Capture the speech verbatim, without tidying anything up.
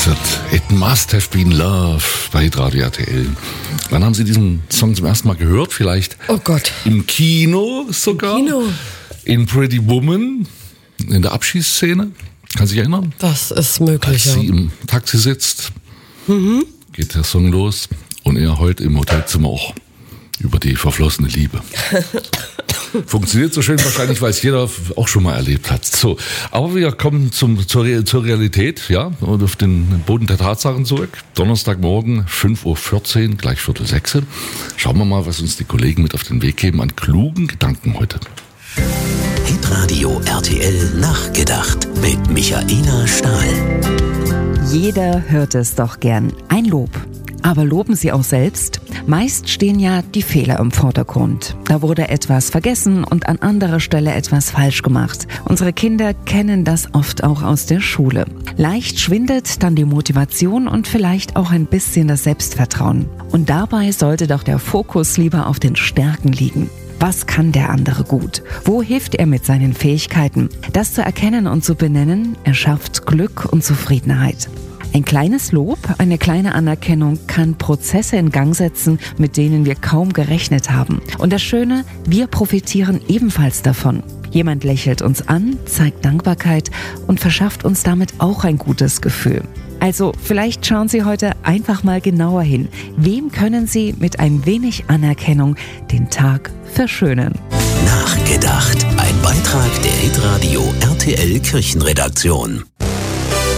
Expected. It must have been love bei Radio R T L. Wann haben Sie diesen Song zum ersten Mal gehört? Vielleicht oh Gott. Im Kino sogar. Im Kino. In Pretty Woman, in der Abschiedsszene. Kann sich erinnern? Das ist möglich, Als ja. sie im Taxi sitzt, Mhm. geht der Song los und er heult im Hotelzimmer auch über die verflossene Liebe. Funktioniert so schön wahrscheinlich, weil es jeder auch schon mal erlebt hat. So, aber wir kommen zum, zur, Re- zur Realität, ja, und auf den Boden der Tatsachen zurück. Donnerstagmorgen, fünf Uhr vierzehn, gleich Viertel sechs. Schauen wir mal, was uns die Kollegen mit auf den Weg geben an klugen Gedanken heute. Hitradio R T L nachgedacht mit Michaela Stahl. Jeder hört es doch gern. Ein Lob. Aber loben Sie auch selbst? Meist stehen ja die Fehler im Vordergrund. Da wurde etwas vergessen und an anderer Stelle etwas falsch gemacht. Unsere Kinder kennen das oft auch aus der Schule. Leicht schwindet dann die Motivation und vielleicht auch ein bisschen das Selbstvertrauen. Und dabei sollte doch der Fokus lieber auf den Stärken liegen. Was kann der andere gut? Wo hilft er mit seinen Fähigkeiten? Das zu erkennen und zu benennen, erschafft Glück und Zufriedenheit. Ein kleines Lob, eine kleine Anerkennung kann Prozesse in Gang setzen, mit denen wir kaum gerechnet haben. Und das Schöne, wir profitieren ebenfalls davon. Jemand lächelt uns an, zeigt Dankbarkeit und verschafft uns damit auch ein gutes Gefühl. Also vielleicht schauen Sie heute einfach mal genauer hin. Wem können Sie mit ein wenig Anerkennung den Tag verschönern? Nachgedacht. Ein Beitrag der Hitradio R T L Kirchenredaktion.